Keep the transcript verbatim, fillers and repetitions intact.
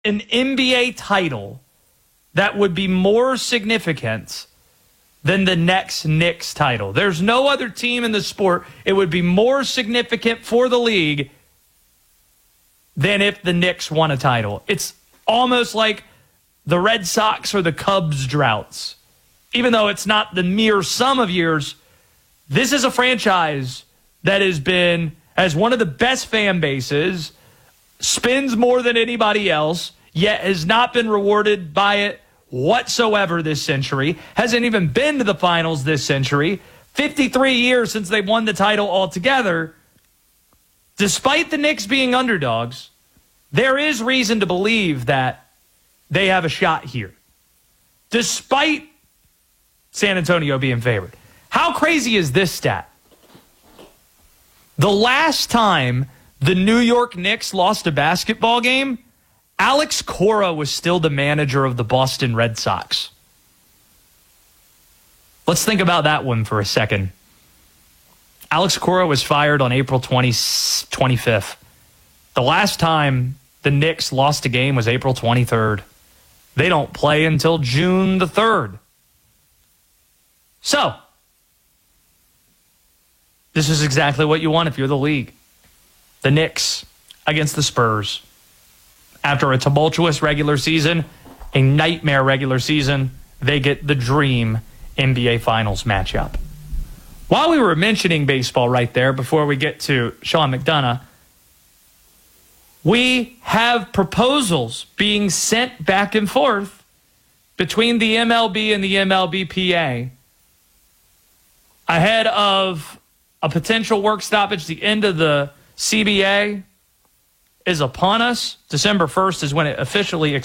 an N B A title that would be more significant than the next Knicks title. There's no other team in the sport it would be more significant for the league than if the Knicks won a title. It's almost like the Red Sox or the Cubs droughts. Even though it's not the mere sum of years, this is a franchise that has been, as one of the best fan bases, spends more than anybody else, yet has not been rewarded by it whatsoever this century, hasn't even been to the finals this century, fifty-three years since they won the title altogether. Despite the Knicks being underdogs, there is reason to believe that they have a shot here, despite San Antonio being favored. How crazy is this stat? The last time the New York Knicks lost a basketball game, Alex Cora was still the manager of the Boston Red Sox. Let's think about that one for a second. Alex Cora was fired on April twentieth, twenty-fifth. The last time the Knicks lost a game was April twenty-third. They don't play until June the third. So, this is exactly what you want if you're the league. The Knicks against the Spurs. After a tumultuous regular season, a nightmare regular season, they get the dream N B A Finals matchup. While we were mentioning baseball right there, before we get to Sean McDonough, we have proposals being sent back and forth between the M L B and the M L B P A ahead of a potential work stoppage. The end of the C B A is upon us. December first is when it officially expires.